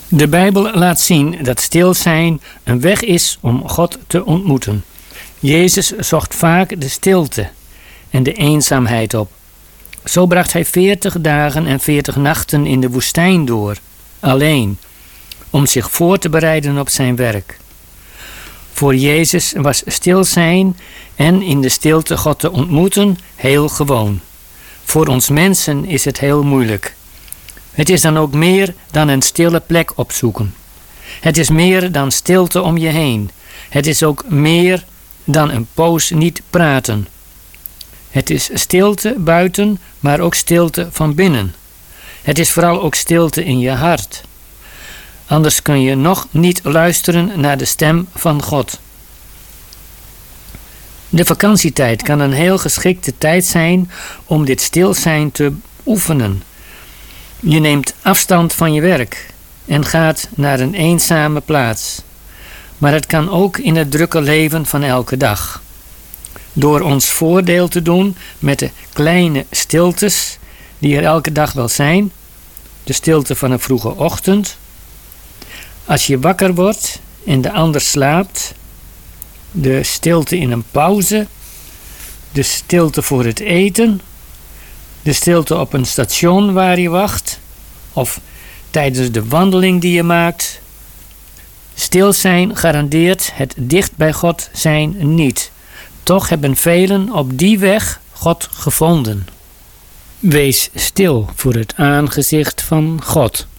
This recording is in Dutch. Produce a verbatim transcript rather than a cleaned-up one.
De Bijbel laat zien dat stil zijn een weg is om God te ontmoeten. Jezus zocht vaak de stilte en de eenzaamheid op. Zo bracht hij veertig dagen en veertig nachten in de woestijn door, alleen, om zich voor te bereiden op zijn werk. Voor Jezus was stil zijn en in de stilte God te ontmoeten heel gewoon. Voor ons mensen is het heel moeilijk. Het is dan ook meer dan een stille plek opzoeken. Het is meer dan stilte om je heen. Het is ook meer dan een poos niet praten. Het is stilte buiten, maar ook stilte van binnen. Het is vooral ook stilte in je hart. Anders kun je nog niet luisteren naar de stem van God. De vakantietijd kan een heel geschikte tijd zijn om dit stilzijn te oefenen. Je neemt afstand van je werk en gaat naar een eenzame plaats. Maar het kan ook in het drukke leven van elke dag. Door ons voordeel te doen met de kleine stiltes die er elke dag wel zijn. De stilte van een vroege ochtend. Als je wakker wordt en de ander slaapt. De stilte in een pauze. De stilte voor het eten. De stilte op een station waar je wacht. Of tijdens de wandeling die je maakt. Stil zijn garandeert het dicht bij God zijn niet. Toch hebben velen op die weg God gevonden. Wees stil voor het aangezicht van God.